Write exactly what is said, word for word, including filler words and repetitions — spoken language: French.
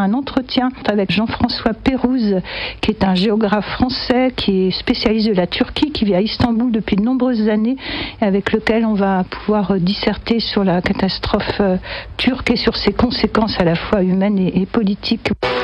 un entretien avec Jean-François Pérouse, qui est un géographe français, qui est spécialiste de la Turquie, qui vit à Istanbul depuis de nombreuses années, et avec lequel on va pouvoir disserter sur la catastrophe turque et sur ses conséquences à la fois humaines et, et politiques.